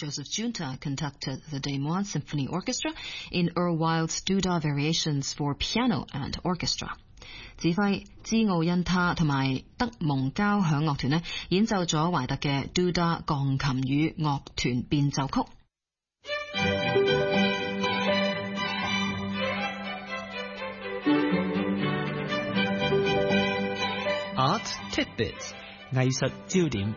Joseph Junta conducted the Des Moines Symphony Orchestra in Erwild Duda variations for piano and orchestra. 指揮芝奧恩他同埋德蒙交響樂團演奏咗懷特嘅 Duda 鋼琴與樂團變奏曲。 Art Tidbits 藝術焦點。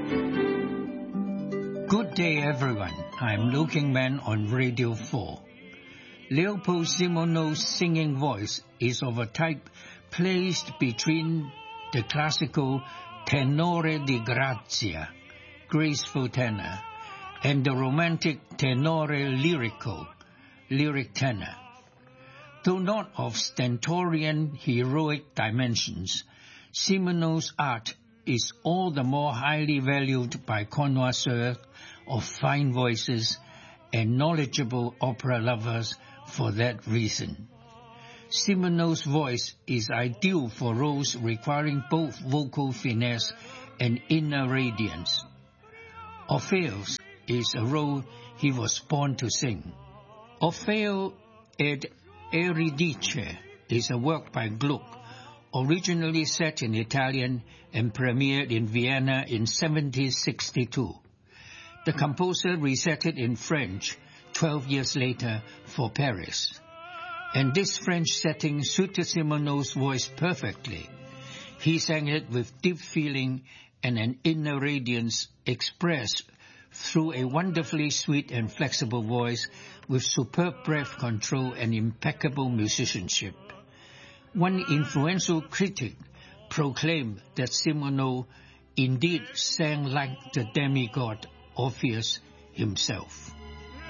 Good day, everyone. I'm Looking Man on Radio 4. Leopold Simoneau's singing voice is of a type placed between the classical tenore di grazia, graceful tenor, and the romantic tenore lirico, lyric tenor. Though not of stentorian heroic dimensions, Simoneau's art is all the more highly valued by connoisseurs of fine voices and knowledgeable opera lovers for that reason. Simoneau's voice is ideal for roles requiring both vocal finesse and inner radiance. Orpheus is a role he was born to sing. Orfeo ed Euridice is a work by Gluck, originally set in Italian and premiered in Vienna in 1762. The composer reset it in French 12 years later for Paris. And this French setting suited Simoneau's voice perfectly. He sang it with deep feeling and an inner radiance expressed through a wonderfully sweet and flexible voice with superb breath control and impeccable musicianship. One influential critic proclaimed that Simoneau indeed sang like the demigod Orpheus himself.